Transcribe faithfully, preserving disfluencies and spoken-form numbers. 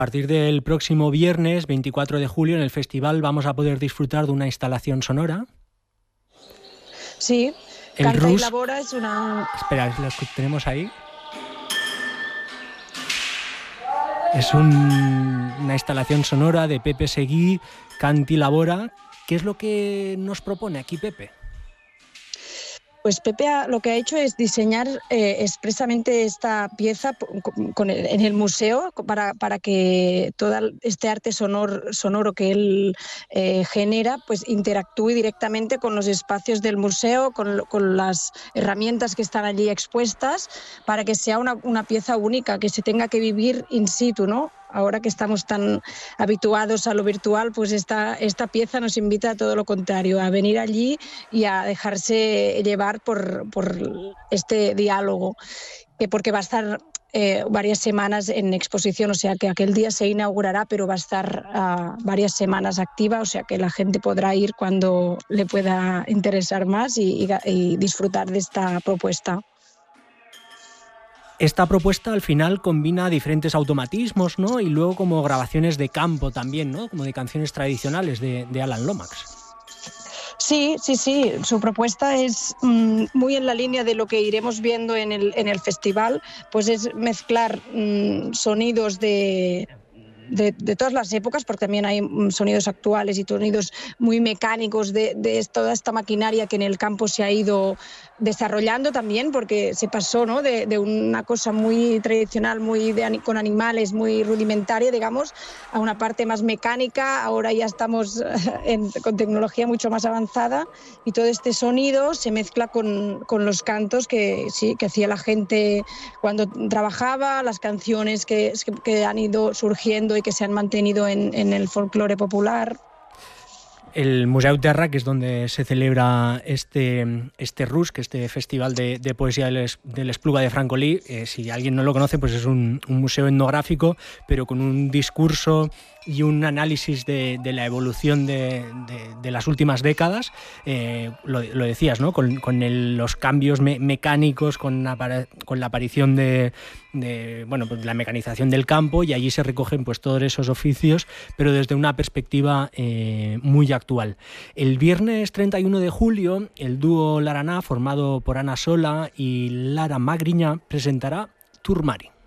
A partir del próximo viernes veinticuatro de julio en el festival vamos a poder disfrutar de una instalación sonora. Sí, el Canta Rus... y Labora es una... Espera, lo tenemos ahí. Es un, una instalación sonora de Pepe Seguí, Canta y Labora. ¿Qué es lo que nos propone aquí Pepe? Pues Pepe ha, lo que ha hecho es diseñar eh, expresamente esta pieza con, con el, en el museo para, para que todo este arte sonor, sonoro que él eh, genera pues interactúe directamente con los espacios del museo, con, con las herramientas que están allí expuestas, para que sea una, una pieza única, que se tenga que vivir in situ, ¿no? Ahora que estamos tan habituados a lo virtual, pues esta, esta pieza nos invita a todo lo contrario, a venir allí y a dejarse llevar por, por este diálogo, que porque va a estar eh, varias semanas en exposición, o sea que aquel día se inaugurará, pero va a estar uh, varias semanas activa, o sea que la gente podrá ir cuando le pueda interesar más y, y, y disfrutar de esta propuesta. Esta propuesta al final combina diferentes automatismos, ¿no? Y luego como grabaciones de campo también, ¿no? Como de canciones tradicionales de, de Alan Lomax. Sí, sí, sí. Su propuesta es mmm, muy en la línea de lo que iremos viendo en el, en el festival, pues es mezclar mmm, sonidos de... De, de todas las épocas, porque también hay sonidos actuales y sonidos muy mecánicos de, de toda esta maquinaria que en el campo se ha ido desarrollando también, porque se pasó, ¿no? de, de una cosa muy tradicional, muy de, con animales, muy rudimentaria, digamos, a una parte más mecánica. Ahora ya estamos en, con tecnología mucho más avanzada y todo este sonido se mezcla con, con los cantos que, sí, que hacía la gente cuando trabajaba, las canciones que, que, que han ido surgiendo y que se han mantenido en, en el folclore popular. El Museu Terra, que es donde se celebra este, este Rus, que este festival de, de poesía del, del Espluga de Francolí, eh, si alguien no lo conoce, pues es un, un museo etnográfico, pero con un discurso y un análisis de, de la evolución de, de, de las últimas décadas, eh, lo, lo decías, ¿no? Con, con el, los cambios me, mecánicos, con, la, con la aparición de, de bueno, pues la mecanización del campo, y allí se recogen pues todos esos oficios, pero desde una perspectiva eh, muy actual. El viernes treinta y uno de julio, el dúo Laraná, formado por Ana Sola y Lara Magriña, presentará Turmari.